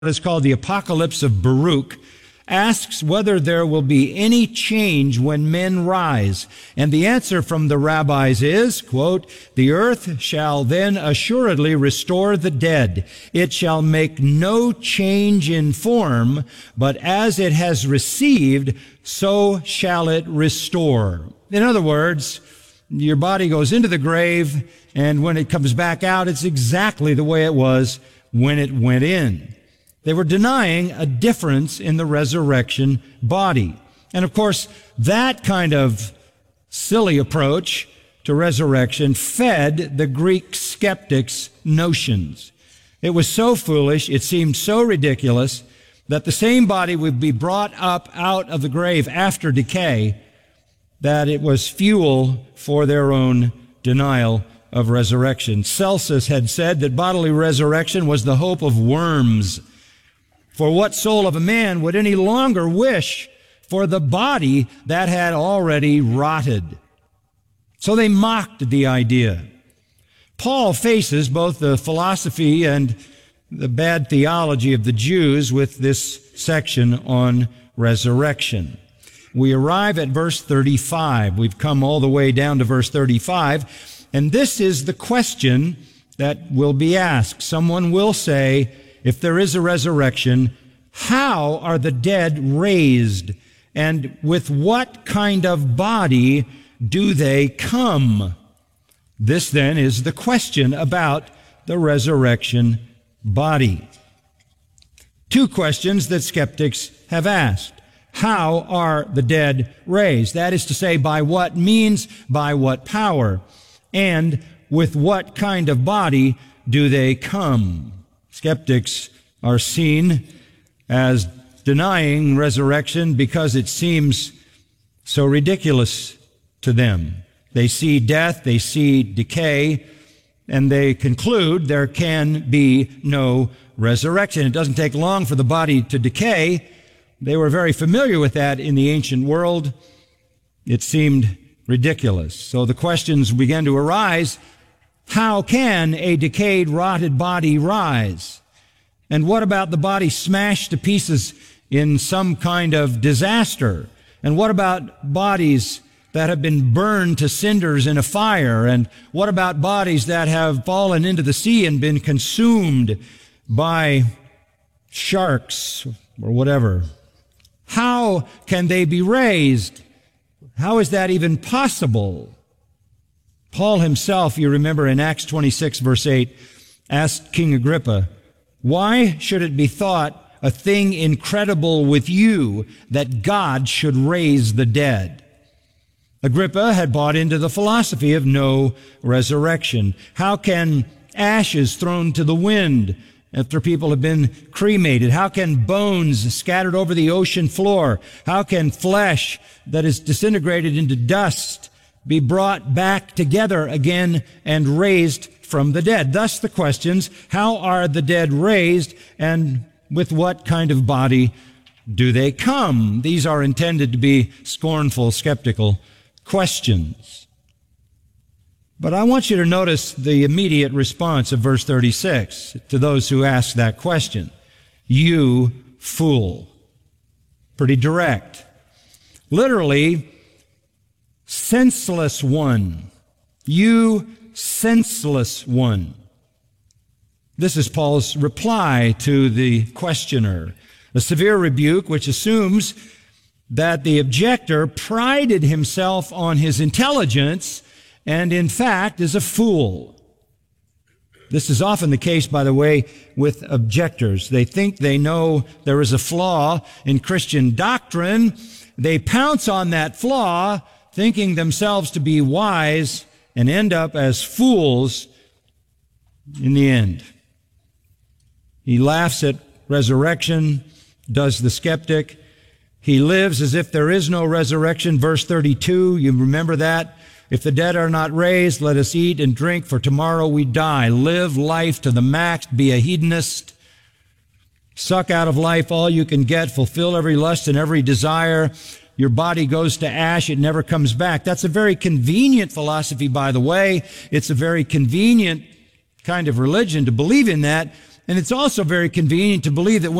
is called the Apocalypse of Baruch, asks whether there will be any change when men rise. And the answer from the rabbis is, quote, "The earth shall then assuredly restore the dead. It shall make no change in form, but as it has received, so shall it restore." In other words, your body goes into the grave, and when it comes back out, it's exactly the way it was when it went in. They were denying a difference in the resurrection body. And of course, that kind of silly approach to resurrection fed the Greek skeptics' notions. It was so foolish, it seemed so ridiculous, that the same body would be brought up out of the grave after decay, that it was fuel for their own denial of resurrection. Celsus had said that bodily resurrection was the hope of worms. For what soul of a man would any longer wish for the body that had already rotted? So they mocked the idea. Paul faces both the philosophy and the bad theology of the Jews with this section on resurrection. We arrive at verse 35. We've come all the way down to verse 35, and this is the question that will be asked. Someone will say, if there is a resurrection, how are the dead raised? And with what kind of body do they come? This then is the question about the resurrection body. Two questions that skeptics have asked. How are the dead raised? That is to say, by what means, by what power? And with what kind of body do they come? Skeptics are seen as denying resurrection because it seems so ridiculous to them. They see death, they see decay, and they conclude there can be no resurrection. It doesn't take long for the body to decay. They were very familiar with that in the ancient world. It seemed ridiculous. So the questions began to arise. How can a decayed, rotted body rise? And what about the body smashed to pieces in some kind of disaster? And what about bodies that have been burned to cinders in a fire? And what about bodies that have fallen into the sea and been consumed by sharks or whatever? How can they be raised? How is that even possible? Paul himself, you remember in Acts 26, verse 8, asked King Agrippa, "Why should it be thought a thing incredible with you that God should raise the dead?" Agrippa had bought into the philosophy of no resurrection. How can ashes thrown to the wind after people have been cremated? How can bones scattered over the ocean floor? How can flesh that is disintegrated into dust be brought back together again and raised from the dead? Thus the questions, how are the dead raised, and with what kind of body do they come? These are intended to be scornful, skeptical questions. But I want you to notice the immediate response of verse 36 to those who ask that question. You fool. Pretty direct. Literally, senseless one. You senseless one. This is Paul's reply to the questioner. A severe rebuke which assumes that the objector prided himself on his intelligence and in fact is a fool. This is often the case, by the way, with objectors. They think they know there is a flaw in Christian doctrine. They pounce on that flaw, thinking themselves to be wise, and end up as fools in the end. He laughs at resurrection, does the skeptic. He lives as if there is no resurrection. Verse 32, you remember that? If the dead are not raised, let us eat and drink, for tomorrow we die. Live life to the max, be a hedonist. Suck out of life all you can get, fulfill every lust and every desire. Your body goes to ash, it never comes back. That's a very convenient philosophy, by the way. It's a very convenient kind of religion to believe in that. And it's also very convenient to believe that